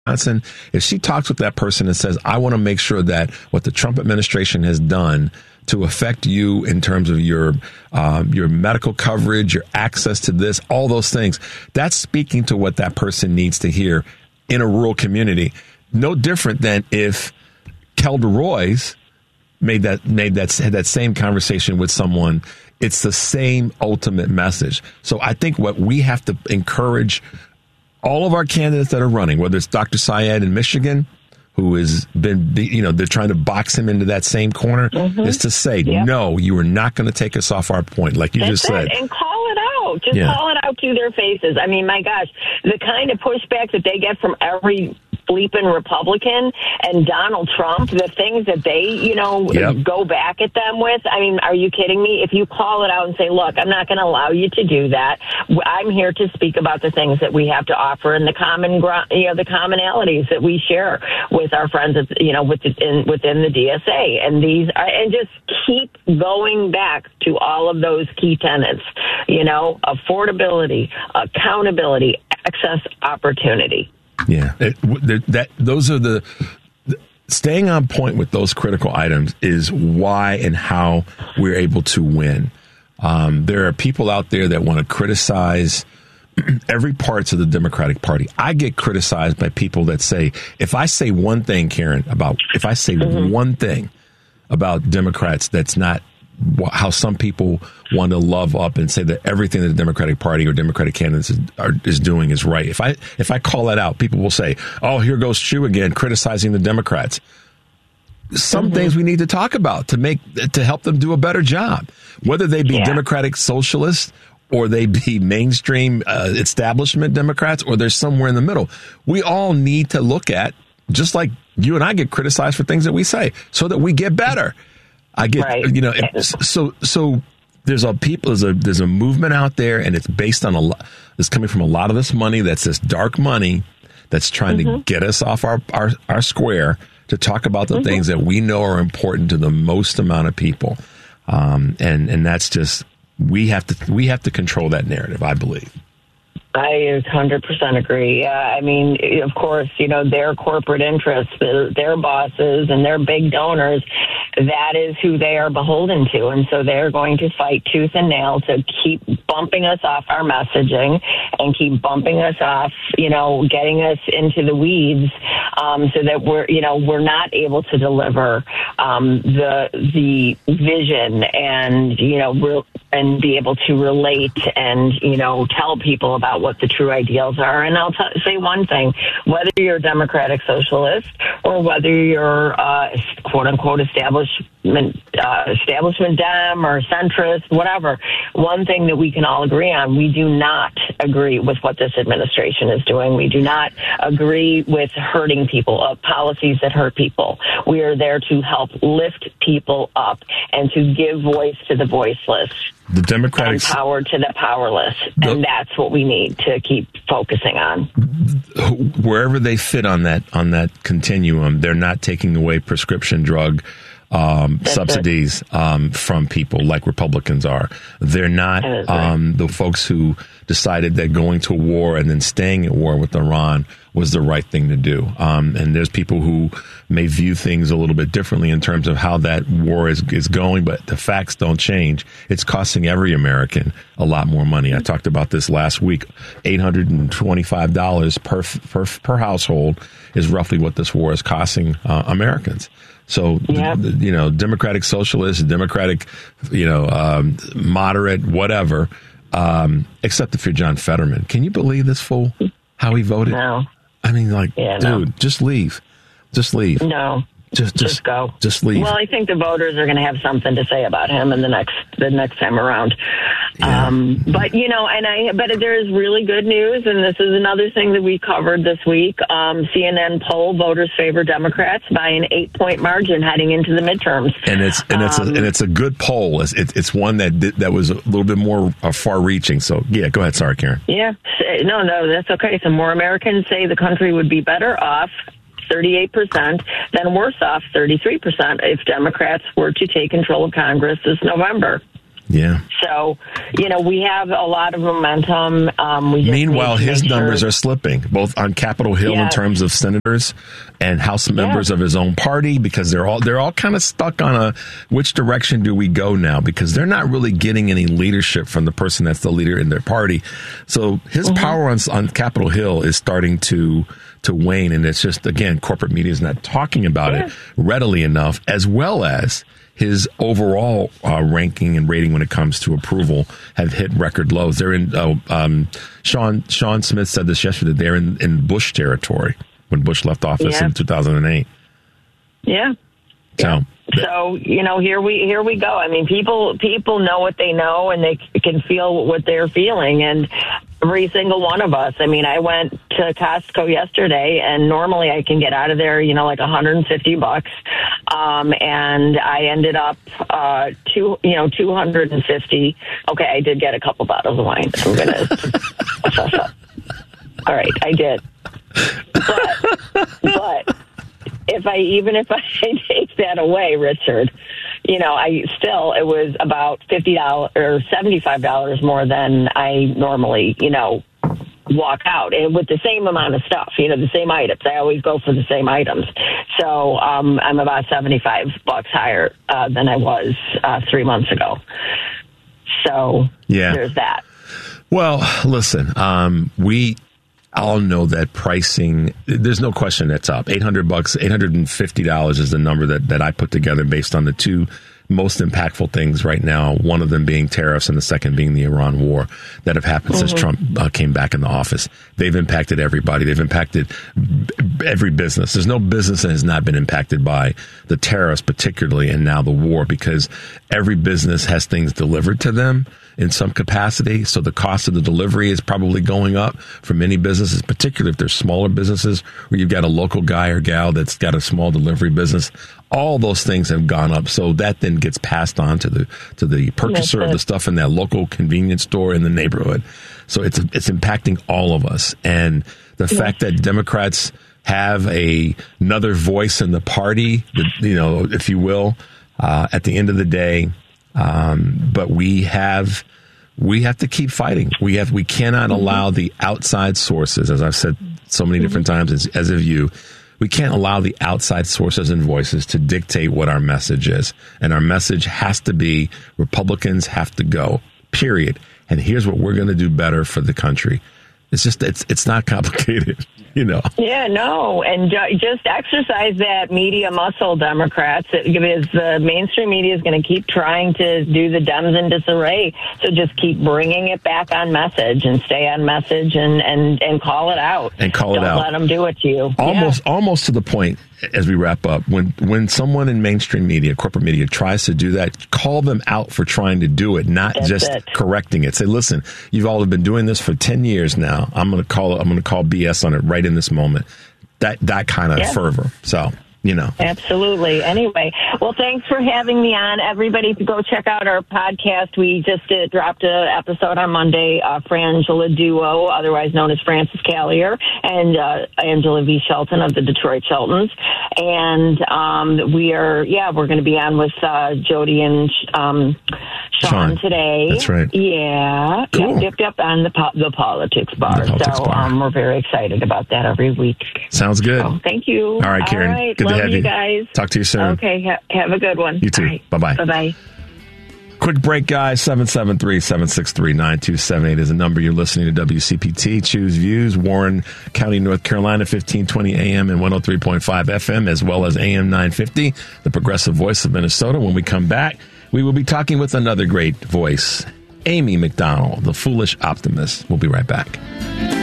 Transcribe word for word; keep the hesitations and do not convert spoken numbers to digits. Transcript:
Wisconsin, if she talks with that person and says, I want to make sure that what the Trump administration has done to affect you in terms of your um, your medical coverage, your access to this, all those things, that's speaking to what that person needs to hear in a rural community. No different than if Kelda Roys made that made that had that same conversation with someone. It's the same ultimate message. So I think what we have to encourage all of our candidates that are running, whether it's Doctor Syed in Michigan, who has been, you know, they're trying to box him into that same corner, mm-hmm. is to say, yep. no, you are not going to take us off our point, like you That's just said. It. And call it out. Just yeah. call it out to their faces. I mean, my gosh, the kind of pushback that they get from every bleeping Republican and Donald Trump, the things that they, you know, yep. go back at them with. I mean, are you kidding me? If you call it out and say, look, I'm not going to allow you to do that. I'm here to speak about the things that we have to offer and the common, you know, the commonalities that we share with our friends, you know, within, within the D S A. And these are, and just keep going back to all of those key tenets, you know, affordability, accountability, access, opportunity. Yeah, it, that those are the staying on point with those critical items is why and how we're able to win. Um, there are people out there that want to criticize every parts of the Democratic Party. I get criticized by people that say, if I say one thing, Karen, about if I say mm-hmm. one thing about Democrats that's not how some people want to love up and say that everything that the Democratic Party or Democratic candidates is, are, is doing is right. If I if I call that out, people will say, oh, here goes Chu again, criticizing the Democrats. Some mm-hmm. things we need to talk about to make to help them do a better job, whether they be yeah. Democratic socialists or they be mainstream uh, establishment Democrats, or they're somewhere in the middle. We all need to look at, just like you and I get criticized for things that we say, so that we get better. I get, right. you know, so, so there's a people, there's a, there's a movement out there, and it's based on a lot, it's coming from a lot of this money that's this dark money that's trying mm-hmm. to get us off our, our, our square to talk about the mm-hmm. things that we know are important to the most amount of people. Um, and, and that's just, we have to, we have to control that narrative, I believe. I one hundred percent agree. Yeah, I mean, of course, you know, their corporate interests, their, their bosses and their big donors, that is who they are beholden to. And so they're going to fight tooth and nail to keep bumping us off our messaging and keep bumping us off, you know, getting us into the weeds um, so that we're, you know, we're not able to deliver um, the the vision and, you know, real, and be able to relate and, you know, tell people about what the true ideals are. And I'll t- say one thing, whether you're a Democratic Socialist or whether you're uh, quote unquote establishment, uh, establishment Dem or centrist, whatever, one thing that we can all agree on, we do not agree with what this administration is doing. We do not agree with hurting people, uh, policies that hurt people. We are there to help lift people up and to give voice to the voiceless. The Democratic and power to the powerless, the, and that's what we need to keep focusing on. Wherever they fit on that on that continuum, they're not taking away prescription drug um, subsidies um, from people like Republicans are. They're not um, the folks who decided that going to war and then staying at war with Iran was the right thing to do. Um, and there's people who may view things a little bit differently in terms of how that war is, is going, but the facts don't change. It's costing every American a lot more money. I talked about this last week. eight hundred twenty-five dollars per, per, per household is roughly what this war is costing uh, Americans. So, yep. the, the, you know, Democratic socialists, Democratic, you know, um, moderate, whatever, um, except if you're John Fetterman. Can you believe this fool? How he voted? No. I mean, like, yeah, dude, no. just leave. Just leave. No. Just, just, just go. Just leave. Well, I think the voters are going to have something to say about him in the next the next time around. Yeah. Um, but you know, and I but there is really good news, and this is another thing that we covered this week. Um, C N N poll: voters favor Democrats by an eight point margin heading into the midterms. And it's and it's um, a, and it's a good poll. It's it, it's one that did, that was a little bit more uh, far reaching. So yeah, go ahead. Sorry, Karen. Yeah, no, no, that's okay. So more Americans say the country would be better off, thirty-eight percent, then worse off, thirty-three percent, if Democrats were to take control of Congress this November. Yeah. So, you know, we have a lot of momentum. Um, we just Meanwhile, his sure. numbers are slipping, both on Capitol Hill yeah. in terms of senators and House members yeah. of his own party, because they're all they're all kind of stuck on a which direction do we go now, because they're not really getting any leadership from the person that's the leader in their party. So his mm-hmm. power on, on Capitol Hill is starting to to wane, and it's just, again, corporate media is not talking about yeah. it readily enough, as well as his overall uh, ranking and rating when it comes to approval have hit record lows. They're in, uh, um, Sean Sean Smith said this yesterday, they're in, in Bush territory when Bush left office yeah. in two thousand eight. Yeah. So, yeah. So, you know, here we here we go. I mean, people people know what they know, and they can feel what they're feeling. And every single one of us. I mean, I went to Costco yesterday, and normally I can get out of there, you know, like one hundred fifty bucks. Um, and I ended up, uh, two, you know, two hundred fifty. Okay, I did get a couple bottles of wine. I'm going to. All right, I did. But, but if I, even if I take that away, Richard, you know, I still, it was about fifty dollars or seventy-five dollars more than I normally, you know, walk out, and with the same amount of stuff, you know, the same items. I always go for the same items. So um, I'm about seventy-five bucks higher uh, than I was uh, three months ago. So yeah. there's that. Well, listen, um, we all know that pricing, there's no question that's up. eight hundred bucks, eight hundred fifty dollars is the number that, that I put together based on the two most impactful things right now, one of them being tariffs and the second being the Iran war that have happened mm-hmm. since Trump uh, came back in the office. They've impacted everybody. They've impacted b- every business. There's no business that has not been impacted by the tariffs, particularly, and now the war, because every business has things delivered to them in some capacity. So the cost of the delivery is probably going up for many businesses, particularly if they're smaller businesses where you've got a local guy or gal that's got a small delivery business. All those things have gone up. So that then gets passed on to the to the purchaser of the stuff in that local convenience store in the neighborhood. So it's it's impacting all of us. And the yeah. fact that Democrats have a another voice in the party, you know, if you will, uh, at the end of the day, um, but we have we have to keep fighting. We have we cannot mm-hmm. allow the outside sources, as I've said so many mm-hmm. different times, as, as have you. We can't allow the outside sources and voices to dictate what our message is. And our message has to be Republicans have to go, period. And here's what we're going to do better for the country. It's just, it's it's not complicated, you know. Yeah, no. And ju- just exercise that media muscle, Democrats, because the mainstream media is going to keep trying to do the Dems in disarray. So just keep bringing it back on message and stay on message and, and, and call it out. And call Don't it out. Don't let them do it to you. Almost, yeah. almost to the point, as we wrap up, when when someone in mainstream media, corporate media, tries to do that, call them out for trying to do it, not That's just it. correcting it. Say, listen, you've all been doing this for ten years now. I'm going to call I'm going to call B S on it right in this moment. That that kind of yeah. fervor. So, you know. Absolutely. Anyway, well, thanks for having me on. Everybody, go check out our podcast. We just did, dropped an episode on Monday. Uh, Frangela Duo, otherwise known as Francis Callier, and uh, Angela V. Shelton of the Detroit Sheltons. And um, we are, yeah, we're going to be on with uh, Jody and um, Sean, Sean today. That's right. Yeah. Cool. Yep, yep, yep, on the, po- the Politics Bar. The Politics so Bar. Um, we're very excited about that every week. Sounds good. So, thank you. All right, Karen. All right. Good Love to have you you guys. Talk to you soon. Okay. Ha- have a good one. You too. Right. Bye-bye. Bye-bye. Quick break, guys. seven seven three, seven six three, nine two seven eight is the number. You're listening to W C P T. Choose Views, Warren County, North Carolina, fifteen twenty A M and one oh three point five F M, as well as A M nine fifty, the progressive voice of Minnesota. When we come back, we will be talking with another great voice, Amy McDonald, the foolish optimist. We'll be right back.